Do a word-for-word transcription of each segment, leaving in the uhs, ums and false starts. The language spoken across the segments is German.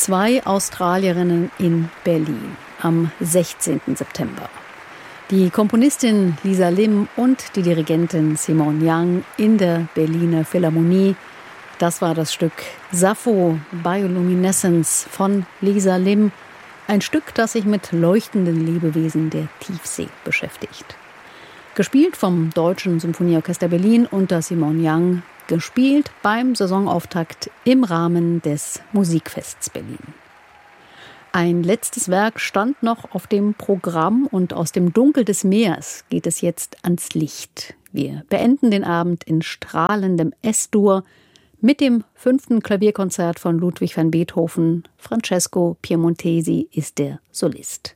Zwei Australierinnen in Berlin am sechzehnten September. Die Komponistin Lisa Lim und die Dirigentin Simone Young in der Berliner Philharmonie. Das war das Stück Sappho Bioluminescence von Lisa Lim. Ein Stück, das sich mit leuchtenden Lebewesen der Tiefsee beschäftigt. Gespielt vom Deutschen Symphonieorchester Berlin unter Simone Young. Gespielt beim Saisonauftakt im Rahmen des Musikfests Berlin. Ein letztes Werk stand noch auf dem Programm und aus dem Dunkel des Meers geht es jetzt ans Licht. Wir beenden den Abend in strahlendem S-Dur mit dem fünften Klavierkonzert von Ludwig van Beethoven. Francesco Piemontesi ist der Solist.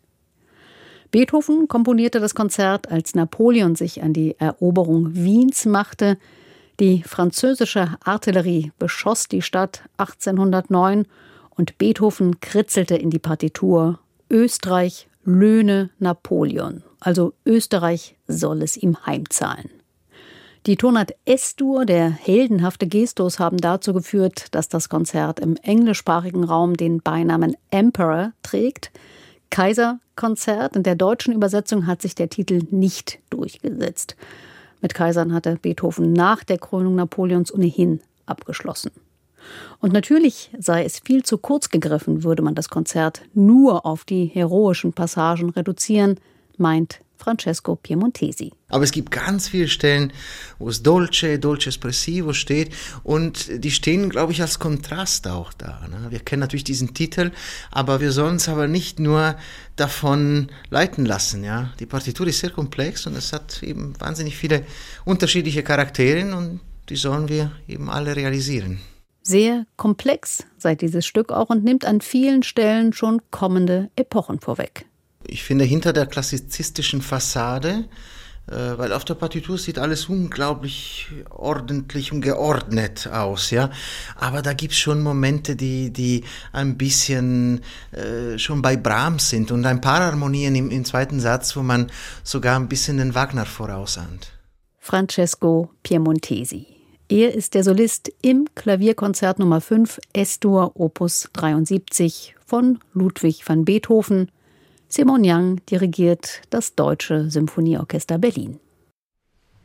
Beethoven komponierte das Konzert, als Napoleon sich an die Eroberung Wiens machte. Die französische Artillerie beschoss die Stadt achtzehnhundertneun und Beethoven kritzelte in die Partitur: Österreich löhne Napoleon, also Österreich soll es ihm heimzahlen. Die Tonart S-Dur, der heldenhafte Gestus, haben dazu geführt, dass das Konzert im englischsprachigen Raum den Beinamen Emperor trägt. Kaiserkonzert. In der deutschen Übersetzung hat sich der Titel nicht durchgesetzt. Mit Kaisern hatte Beethoven nach der Krönung Napoleons ohnehin abgeschlossen. Und natürlich sei es viel zu kurz gegriffen, würde man das Konzert nur auf die heroischen Passagen reduzieren, meint Francesco Piemontesi. Aber es gibt ganz viele Stellen, wo es Dolce, Dolce Espressivo steht und die stehen, glaube ich, als Kontrast auch da. Ne? Wir kennen natürlich diesen Titel, aber wir sollen uns aber nicht nur davon leiten lassen. Ja? Die Partitur ist sehr komplex und es hat eben wahnsinnig viele unterschiedliche Charaktere und die sollen wir eben alle realisieren. Sehr komplex sei dieses Stück auch und nimmt an vielen Stellen schon kommende Epochen vorweg. Ich finde, hinter der klassizistischen Fassade, äh, weil auf der Partitur sieht alles unglaublich ordentlich und geordnet aus, ja. Aber da gibt's schon Momente, die, die ein bisschen äh, schon bei Brahms sind und ein paar Harmonien im, im zweiten Satz, wo man sogar ein bisschen den Wagner vorausahnt. Francesco Piemontesi. Er ist der Solist im Klavierkonzert Nummer fünf S-Dur Opus dreiundsiebzig von Ludwig van Beethoven. Simone Young dirigiert das Deutsche Symphonieorchester Berlin.